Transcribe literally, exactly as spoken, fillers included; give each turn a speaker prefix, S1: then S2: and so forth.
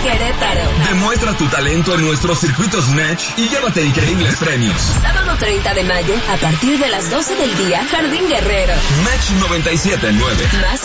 S1: Querétaro.
S2: Demuestra tu talento en nuestros circuitos Match y llévate increíbles premios.
S1: Sábado treinta de mayo, a partir de las doce del día, Jardín Guerrero.
S2: Match noventa y siete punto nueve.
S1: Más